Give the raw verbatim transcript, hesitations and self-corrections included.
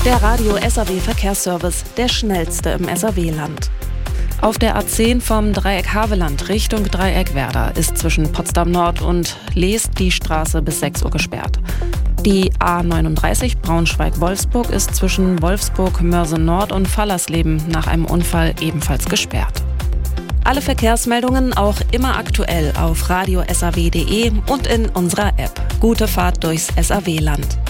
Der Radio S A W Verkehrsservice, der schnellste im S A W-Land. Auf der A zehn vom Dreieck Haveland Richtung Dreieck Werder ist zwischen Potsdam Nord und Leest die Straße bis sechs Uhr gesperrt. Die A neununddreißig Braunschweig-Wolfsburg ist zwischen Wolfsburg, Mörse Nord und Fallersleben nach einem Unfall ebenfalls gesperrt. Alle Verkehrsmeldungen auch immer aktuell auf radio s a w punkt d e und in unserer App. Gute Fahrt durchs S A W-Land.